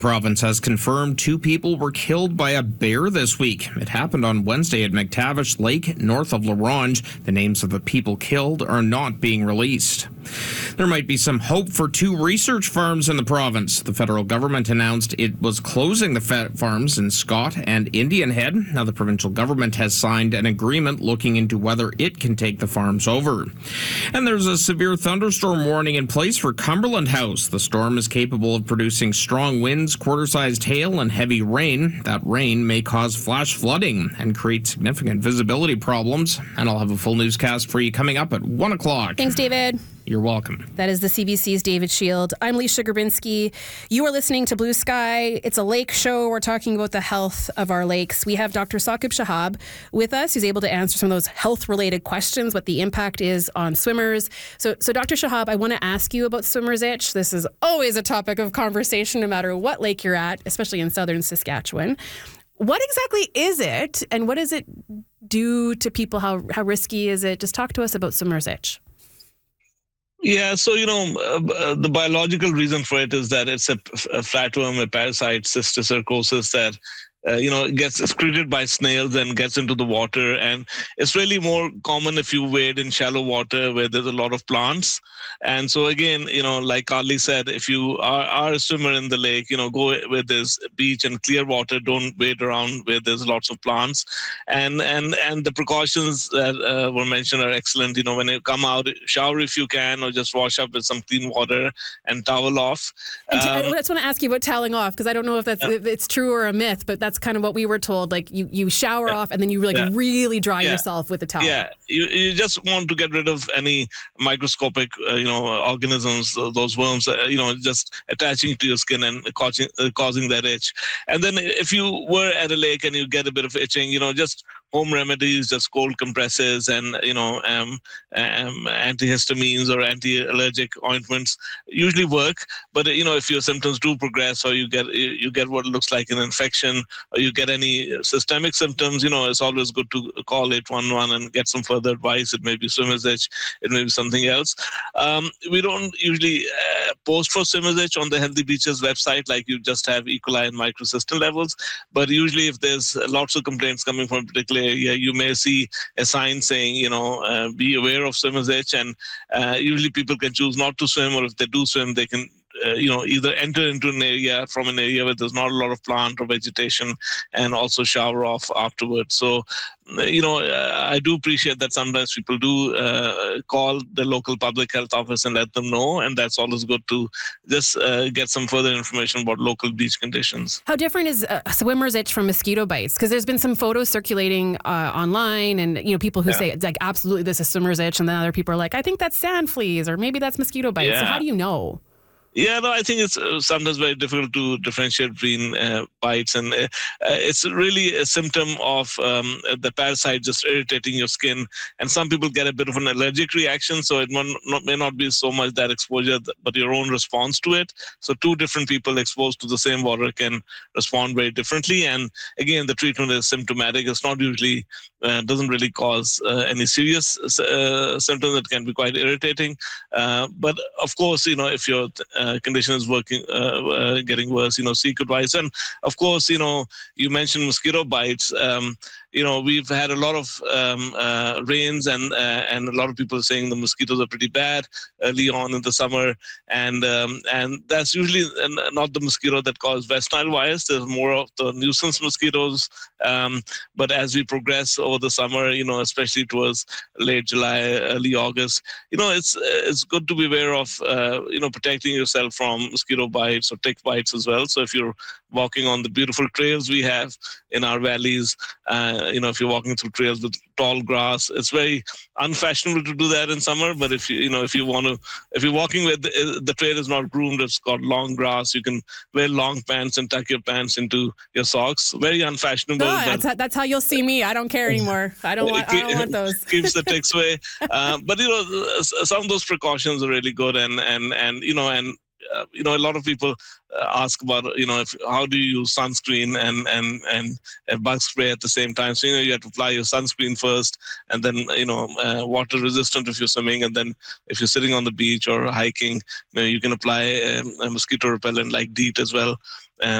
Province has confirmed 2 people were killed by a bear this week. It happened on Wednesday at McTavish Lake, north of La Ronge. The names of the people killed are not being released. There might be some hope for 2 research farms in the province. The federal government announced it was closing the farms in Scott and Indian Head. Now the provincial government has signed an agreement looking into whether it can take the farms over. And there's a severe thunderstorm warning in place for Cumberland House. The storm is capable of producing strong winds, quarter-sized hail, and heavy rain. That rain may cause flash flooding and create significant visibility problems. And I'll have a full newscast for you coming up at 1 o'clock. Thanks, David. You're welcome. That is the CBC's David Shield. I'm Leisha Grabinski. You are listening to Blue Sky. It's a lake show. We're talking about the health of our lakes. We have Dr. Saqib Shahab with us, who's able to answer some of those health-related questions, what the impact is on swimmers. So Dr. Shahab, I want to ask you about swimmer's itch. This is always a topic of conversation, no matter what lake you're at, especially in southern Saskatchewan. What exactly is it, and what does it do to people? How risky is it? Just talk to us about swimmer's itch. Yeah, so, the biological reason for it is that it's a flatworm, a parasite, cysticercosis, that gets excreted by snails and gets into the water. And it's really more common if you wade in shallow water where there's a lot of plants. And so again, like Carly said, if you are a swimmer in the lake, go where there's beach and clear water. Don't wade around where there's lots of plants. And the precautions that were mentioned are excellent. When you come out, shower if you can, or just wash up with some clean water and towel off. I just want to ask you about toweling off, because I don't know if it's true or a myth, but that's kind of what we were told. Like you shower off and then you really dry yourself with a towel. Yeah, you just want to get rid of any microscopic, organisms, those worms, just attaching to your skin and causing that itch. And then if you were at a lake and you get a bit of itching, just home remedies, just cold compresses and, antihistamines or anti-allergic ointments usually work. But, if your symptoms do progress, or you get what looks like an infection, or you get any systemic symptoms, it's always good to call 811 and get some further advice. It may be swimmer's itch, it may be something else. We don't usually post for swimmer's itch on the Healthy Beaches website, like you just have E. coli and microcystin levels. But usually if there's lots of complaints coming from a particular area, you may see a sign saying, be aware of swimmer's itch. And usually people can choose not to swim, or if they do swim, they can either enter into an area where there's not a lot of plant or vegetation, and also shower off afterwards. So, I do appreciate that sometimes people do call the local public health office and let them know, and that's always good to just get some further information about local beach conditions. How different is swimmer's itch from mosquito bites? Because there's been some photos circulating online, and people who say it's like, absolutely, this is swimmer's itch, and then other people are like, I think that's sand fleas, or maybe that's mosquito bites. So how do you know? Yeah, no, I think it's sometimes very difficult to differentiate between bites, and it's really a symptom of the parasite just irritating your skin. And some people get a bit of an allergic reaction, so it may not be so much that exposure, but your own response to it. So 2 different people exposed to the same water can respond very differently. And again, the treatment is symptomatic. It's not usually, doesn't really cause any serious symptoms that can be quite irritating. But of course, if your condition is getting worse, seek advice. And of course, you mentioned mosquito bites. We've had a lot of rains, and a lot of people saying the mosquitoes are pretty bad early on in the summer, and that's usually not the mosquito that cause West Nile virus. There's more of the nuisance mosquitoes. But as we progress over the summer, especially towards late July, early August, it's good to be aware of protecting yourself from mosquito bites or tick bites as well. So if you're walking on the beautiful trails we have in our valleys, if you're walking through trails with tall grass, it's very unfashionable to do that in summer. But if you're walking where the trail is not groomed, it's got long grass, you can wear long pants and tuck your pants into your socks. Very unfashionable. No, that's how you'll see me. I don't care anymore. I don't want those. Keeps the ticks away. But some of those precautions are really good, and a lot of people ask about, how do you use sunscreen and bug spray at the same time. So, you have to apply your sunscreen first, and then, water resistant if you're swimming. And then if you're sitting on the beach or hiking, you can apply a mosquito repellent like DEET as well.